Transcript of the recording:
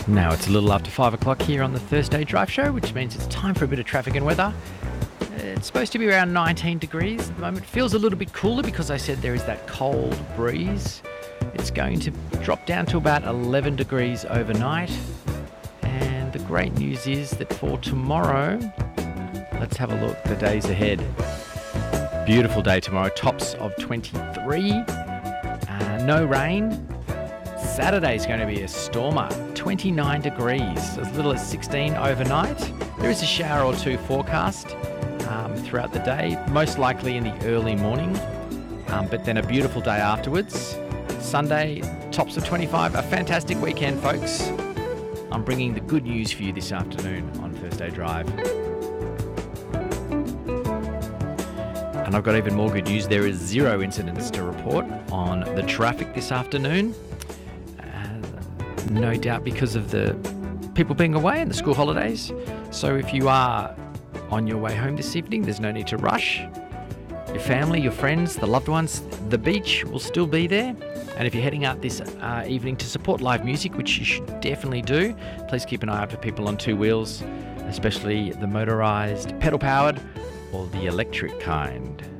Now it's a little after 5 o'clock here on the Thursday Drive Show, which means it's time for a bit of traffic and weather. It's supposed to be around 19 degrees at the moment. It feels a little bit cooler because I said there is that cold breeze. It's going to drop down to about 11 degrees overnight. And the great news is that for tomorrow, let's have a look, the days ahead. Beautiful day tomorrow, tops of 23, no rain. Saturday's going to be a stormer, 29 degrees, as little as 16 overnight. There is a shower or two forecast throughout the day, most likely in the early morning, but then a beautiful day afterwards. Sunday, tops of 25, a fantastic weekend, folks. I'm bringing the good news for you this afternoon on Thursday Drive. And I've got even more good news. There is 0 incidents to report on the traffic this afternoon. No doubt because of the people being away and the school holidays. So if you are on your way home this evening, there's no need to rush. Your family, your friends, the loved ones, the beach will still be there. And if you're heading out this evening to support live music, which you should definitely do, please keep an eye out for people on two wheels, especially the motorised, pedal-powered, or the electric kind.